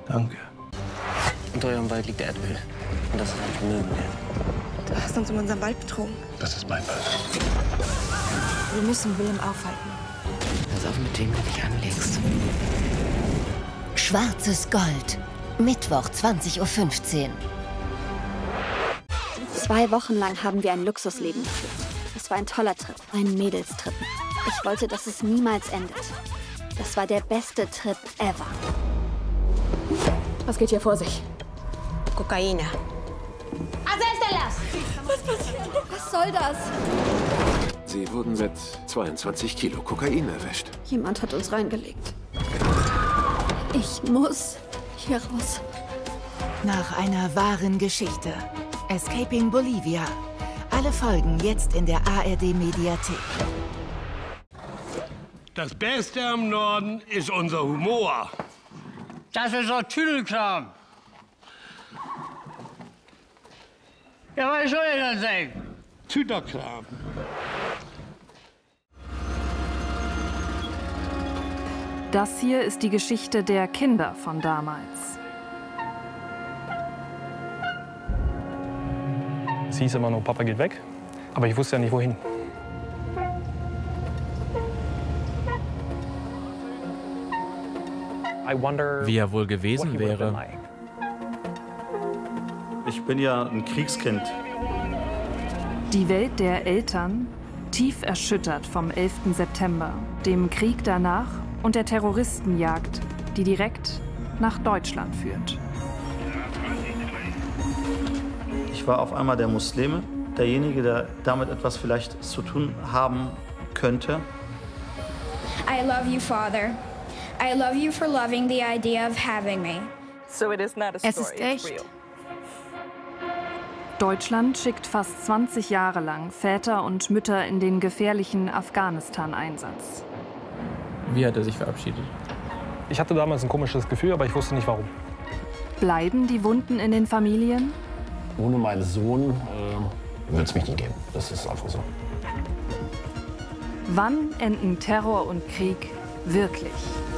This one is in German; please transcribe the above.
Danke. Unter eurem Wald liegt Erdöl. Und das ist ein Vermögen wert. Du hast uns um unseren Wald betrogen. Das ist mein Wald. Wir müssen Willem aufhalten. Pass auf, mit wem du dich anlegst. Schwarzes Gold. Mittwoch, 20:15 Uhr. 2 Wochen lang haben wir ein Luxusleben geführt. Es war ein toller Trip, ein Mädelstrip. Ich wollte, dass es niemals endet. Das war der beste Trip ever. Was geht hier vor sich? Kokaina. Was soll das? Sie wurden mit 22 Kilo Kokain erwischt. Jemand hat uns reingelegt. Ich muss hier raus. Nach einer wahren Geschichte. Escaping Bolivia. Alle Folgen jetzt in der ARD-Mediathek. Das Beste am Norden ist unser Humor. Das ist doch Tüdelkram. Ja, was soll ich denn sagen? Tüderkram. Das hier ist die Geschichte der Kinder von damals. Es hieß immer nur, Papa geht weg, aber ich wusste ja nicht, wohin. Wie er wohl gewesen wäre. Ich bin ja ein Kriegskind. Die Welt der Eltern, tief erschüttert vom 11. September, dem Krieg danach und der Terroristenjagd, die direkt nach Deutschland führt. Ich war auf einmal der Muslime, derjenige, der damit etwas vielleicht zu tun haben könnte. I love you, Father. I love you for loving the idea of having me. Es ist echt. Deutschland schickt fast 20 Jahre lang Väter und Mütter in den gefährlichen Afghanistan-Einsatz. Wie hat er sich verabschiedet? Ich hatte damals ein komisches Gefühl, aber ich wusste nicht warum. Bleiben die Wunden in den Familien? Ohne meinen Sohn wird es mich nie geben. Das ist einfach so. Wann enden Terror und Krieg wirklich?